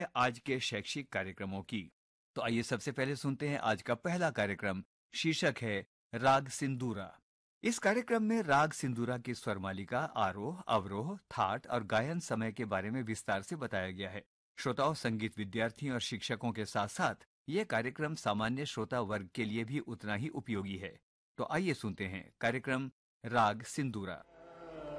आज के शैक्षिक कार्यक्रमों की। तो आइए सबसे पहले सुनते हैं आज का पहला कार्यक्रम। शीर्षक है राग सिंदूरा। इस कार्यक्रम में राग सिंदूरा की स्वरमालिका, आरोह, अवरोह, थाट और गायन समय के बारे में विस्तार से बताया गया है। श्रोताओं, संगीत विद्यार्थियों और शिक्षकों के साथ साथ यह कार्यक्रम सामान्य श्रोता वर्ग के लिए भी उतना ही उपयोगी है। तो आइए सुनते हैं कार्यक्रम राग सिंदूरा।